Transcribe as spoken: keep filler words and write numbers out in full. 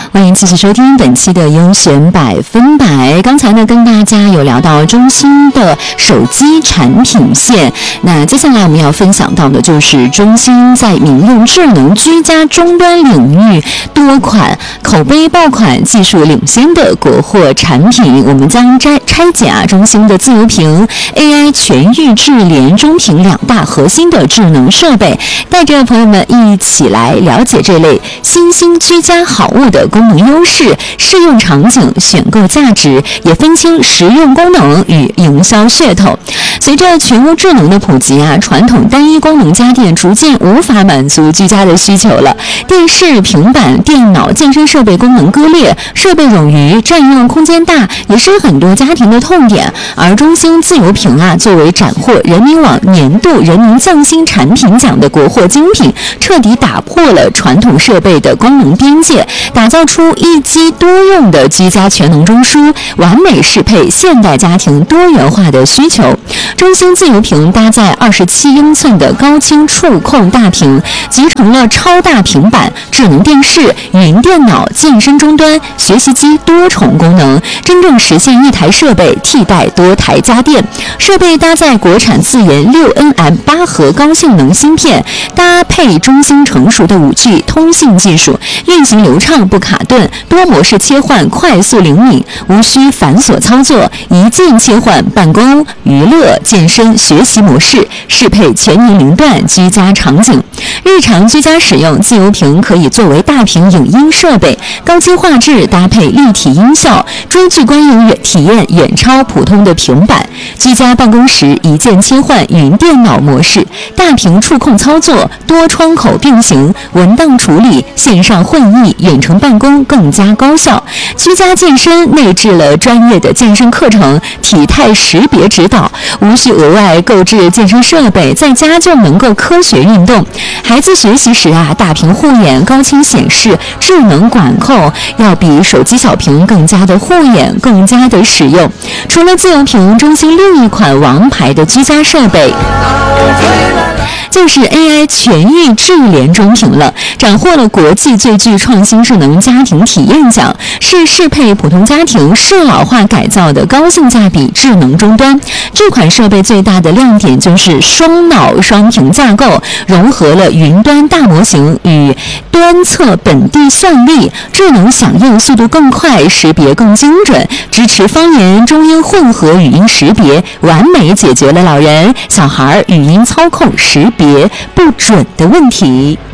欢迎继续收听本期的优选百分百。刚才呢跟大家有聊到中兴的手机产品线，那接下来我们要分享到的就是中兴在民用智能居家终端领域多款口碑爆款、技术领先的国货产品。我们将拆拆解啊中兴的自由屏、A I 全域智联中屏两大核心的智能设备，带着朋友们一起来了解这类新兴居家好物的功能优势、适用场景、选购价值，也分清实用功能与营销噱头。随着全屋智能的普及啊，传统单一功能家电逐渐无法满足居家的需求了。电视、平板、电脑、健身设备功能割裂，设备冗余，占用空间大，也是很多家庭的痛点。而中兴自由屏啊，作为斩获人民网年度人民匠心产品奖的国货精品，彻底打破了传统设备的功能边界，打造出一机多用的居家全能中枢，完美适配现代家庭多元化的需求。中兴自由屏搭载二十七英寸的高清触控大屏，集成了超大平板、智能电视、云电脑、健身终端、学习机多重功能，真正实现一台设备替代多台家电。设备搭载国产自研六 N M 八核高性能芯片，搭配中兴成熟的五 G 通信技术，运行流畅不卡顿，多模式切换快速灵敏，无需繁琐操作，一键切换办公、娱乐、健身、学习模式，适配全年龄段居家场景。日常居家使用，自由屏可以作为大屏影音设备，高清画质搭配立体音效，追剧观影体验远超普通的平板。居家办公时一键切换云电脑模式，大屏触控操作，多窗口并行，文档处理、线上会议、远程办公更加高效。居家健身内置了专业的健身课程、体态识别指导，无需额外购置健身设备，在家就能够科学运动。孩子学习时啊，大屏护眼、高清显示、智能管控，要比手机小屏更加的护眼，更加的实用。除了自由屏，中兴另一款王牌的居家设备就是 A I 全域智联中屏了，斩获了国际最具创新智能家庭体验奖，是适配普通家庭适老化改造的高性价比智能终端。这款设备最大的亮点就是双脑双屏架构，融合了云端大模型与端侧本地算力，智能响应速度更快，识别更精准，支持方言、中英混合语音识别，完美解决了老人、小孩语音操控识别不准的问题。